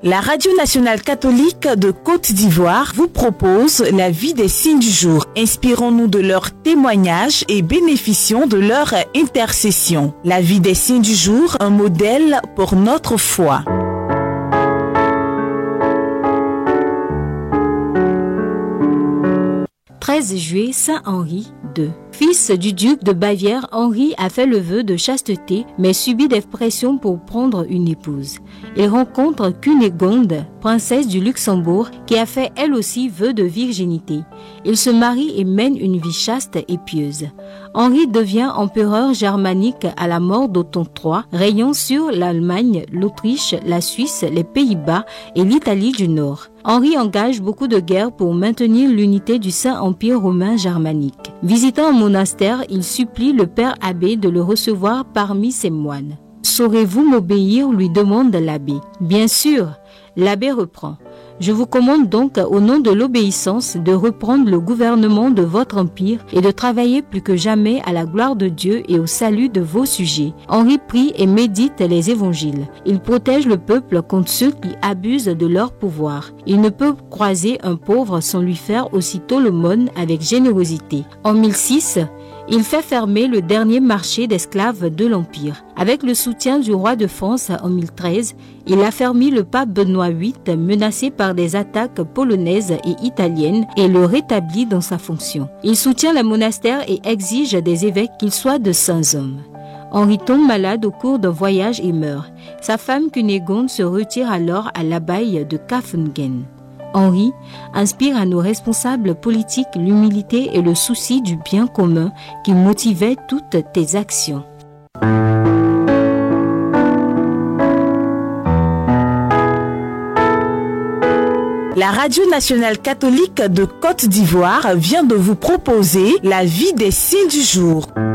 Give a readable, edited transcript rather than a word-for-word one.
La Radio nationale catholique de Côte d'Ivoire vous propose la vie des saints du jour. Inspirons-nous de leurs témoignages et bénéficions de leur intercession. La vie des saints du jour, un modèle pour notre foi. « 13 juillet, Saint Henri II. Fils du duc de Bavière, Henri a fait le vœu de chasteté, mais subit des pressions pour prendre une épouse. Il rencontre Cunégonde, princesse du Luxembourg, qui a fait elle aussi vœu de virginité. Il se marie et mène une vie chaste et pieuse. Henri devient empereur germanique à la mort d'Othon III, rayant sur l'Allemagne, l'Autriche, la Suisse, les Pays-Bas et l'Italie du Nord. Henri engage beaucoup de guerres pour maintenir l'unité du Saint-Empire romain germanique. Visitant un monastère, il supplie le père abbé de le recevoir parmi ses moines. « Saurez-vous m'obéir ?» lui demande l'abbé. « Bien sûr !» L'abbé reprend. « Je vous commande donc au nom de l'obéissance de reprendre le gouvernement de votre empire et de travailler plus que jamais à la gloire de Dieu et au salut de vos sujets. » Henri prie et médite les évangiles. Il protège le peuple contre ceux qui abusent de leur pouvoir. Il ne peut croiser un pauvre sans lui faire aussitôt l'aumône avec générosité. En 1006, il fait fermer le dernier marché d'esclaves de l'Empire. Avec le soutien du roi de France en 1013, il affermit le pape Benoît VIII menacé par des attaques polonaises et italiennes et le rétablit dans sa fonction. Il soutient le monastère et exige des évêques qu'ils soient de saints hommes. Henri tombe malade au cours d'un voyage et meurt. Sa femme Cunégonde se retire alors à l'abbaye de Kaffungen. Henri inspire à nos responsables politiques l'humilité et le souci du bien commun qui motivaient toutes tes actions. La Radio nationale catholique de Côte d'Ivoire vient de vous proposer la vie des saints du jour.